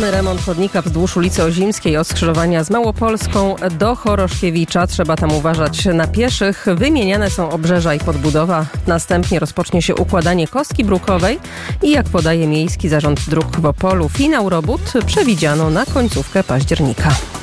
Planowy remont chodnika wzdłuż ulicy Ozimskiej od skrzyżowania z Małopolską do Choroszkiewicza. Trzeba tam uważać na pieszych. Wymieniane są obrzeża i podbudowa. Następnie rozpocznie się układanie kostki brukowej i jak podaje Miejski Zarząd Dróg w Opolu, finał robót przewidziano na końcówkę października.